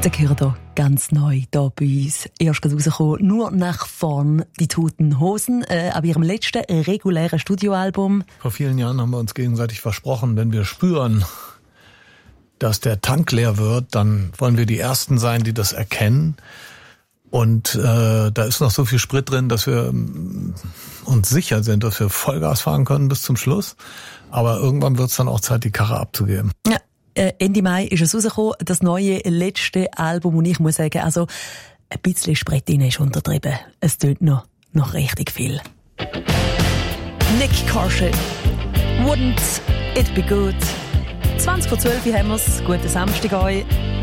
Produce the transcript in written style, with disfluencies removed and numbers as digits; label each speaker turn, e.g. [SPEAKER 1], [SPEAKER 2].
[SPEAKER 1] Den hören hier ganz neu hier bei uns. Erst gerade rausgekommen, nur nach vorn, die Toten Hosen, ab ihrem letzten regulären Studioalbum.
[SPEAKER 2] Vor vielen Jahren haben wir uns gegenseitig versprochen, wenn wir spüren, dass der Tank leer wird, dann wollen wir die Ersten sein, die das erkennen. Und da ist noch so viel Sprit drin, dass wir uns sicher sind, dass wir Vollgas fahren können bis zum Schluss. Aber irgendwann wird es dann auch Zeit, die Karre abzugeben.
[SPEAKER 1] Ja. Ende Mai ist es rausgekommen, das neue letzte Album, und ich muss sagen, also ein bisschen Sprit drin ist untertrieben. Es tönt noch richtig viel. Nick Carshit, Wouldn't It Be Good? 20 vor 12 haben wir es. Guten Samstag euch.